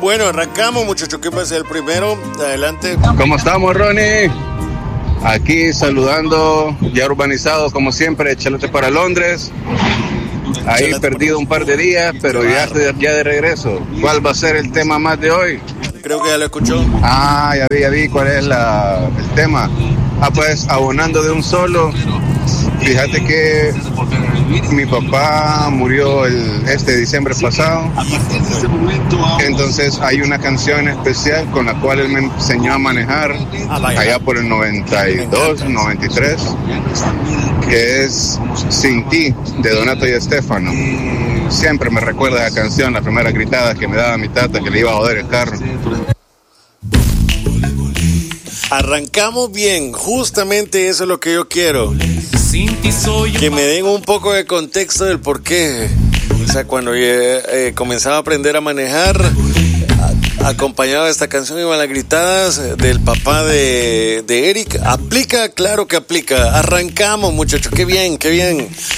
Bueno, arrancamos, muchachos. ¿Quién va a ser el primero? Adelante. ¿Cómo estamos, Ronnie? Aquí saludando, ya urbanizado como siempre, Chalote para Londres. Ahí perdido un par de días, pero ya de regreso. ¿Cuál va a ser el tema más de hoy? Creo que ya lo escuchó. Ya vi cuál es el tema. Pues abonando de un solo. Fíjate que mi papá murió este diciembre pasado. Entonces hay una canción especial con la cual él me enseñó a manejar allá por el 92, 93, que es Sin Ti, de Donato y Estefano. Siempre me recuerda esa canción, la primera gritada que me daba mi tata, que le iba a joder el carro. Arrancamos bien, justamente eso es lo que yo quiero. Que me den un poco de contexto del por qué. O sea, cuando comenzaba a aprender a manejar, acompañado de esta canción iban las gritadas del papá de Eric. Aplica, claro que aplica. Arrancamos, muchachos, qué bien, qué bien.